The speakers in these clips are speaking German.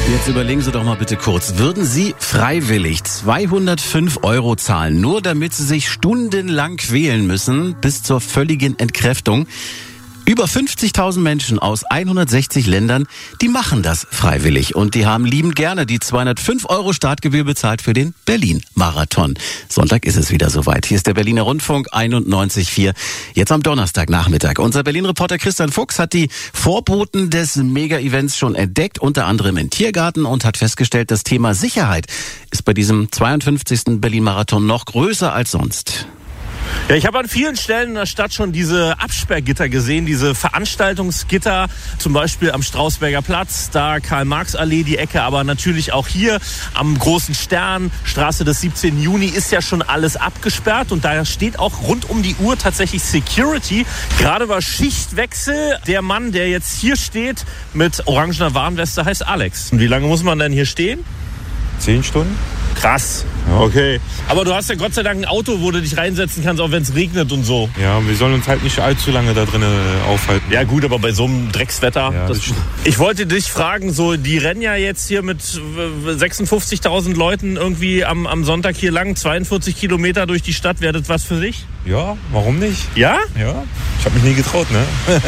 Jetzt überlegen Sie doch mal bitte kurz, würden Sie freiwillig 205 € zahlen, nur damit Sie sich stundenlang quälen müssen, bis zur völligen Entkräftung? Über 50.000 Menschen aus 160 Ländern, die machen das freiwillig und die haben liebend gerne die 205 € Startgebühr bezahlt für den Berlin-Marathon. Sonntag ist es wieder soweit. Hier ist der Berliner Rundfunk 91.4. Jetzt am Donnerstagnachmittag. Unser Berlin-Reporter Christian Fuchs hat die Vorboten des Mega-Events schon entdeckt, unter anderem im Tiergarten, und hat festgestellt, das Thema Sicherheit ist bei diesem 52. Berlin-Marathon noch größer als sonst. Ja, ich habe an vielen Stellen in der Stadt schon diese Absperrgitter gesehen, diese Veranstaltungsgitter, zum Beispiel am Strausberger Platz, da Karl-Marx-Allee, die Ecke, aber natürlich auch hier am Großen Stern, Straße des 17. Juni, ist ja schon alles abgesperrt und da steht auch rund um die Uhr tatsächlich Security. Gerade war Schichtwechsel. Der Mann, der jetzt hier steht mit orangener Warnweste, heißt Alex. Und wie lange muss man denn hier stehen? 10 Stunden. Krass. Ja. Okay. Aber du hast ja Gott sei Dank ein Auto, wo du dich reinsetzen kannst, auch wenn es regnet und so. Ja, wir sollen uns halt nicht allzu lange da drin aufhalten. Ja gut, aber bei so einem Dreckswetter. Ja, Ich wollte dich fragen, so die rennen ja jetzt hier mit 56.000 Leuten irgendwie am Sonntag hier lang, 42 Kilometer durch die Stadt. Wäre das was für dich? Ja, warum nicht? Ja? Ja, ich habe mich nie getraut, ne?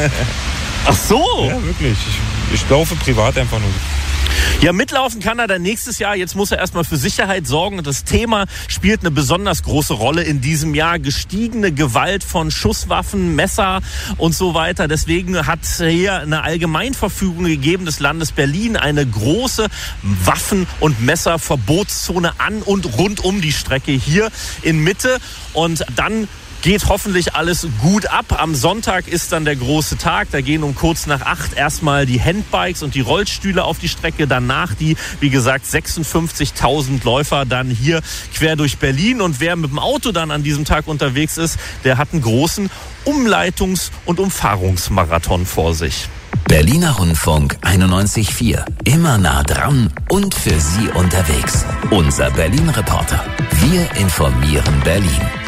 Ach so. Ja, wirklich. Ich laufe privat einfach nur. Ja, mitlaufen kann er dann nächstes Jahr. Jetzt muss er erstmal für Sicherheit sorgen. Und das Thema spielt eine besonders große Rolle in diesem Jahr. Gestiegene Gewalt von Schusswaffen, Messer und so weiter. Deswegen hat hier eine Allgemeinverfügung gegeben des Landes Berlin, eine große Waffen- und Messerverbotszone an und rund um die Strecke hier in Mitte. Und dann geht hoffentlich alles gut ab. Am Sonntag ist dann der große Tag. Da gehen um kurz nach 8 erstmal die Handbikes und die Rollstühle auf die Strecke. Danach die, wie gesagt, 56.000 Läufer dann hier quer durch Berlin. Und wer mit dem Auto dann an diesem Tag unterwegs ist, der hat einen großen Umleitungs- und Umfahrungsmarathon vor sich. Berliner Rundfunk 91.4. Immer nah dran und für Sie unterwegs. Unser Berlin-Reporter. Wir informieren Berlin.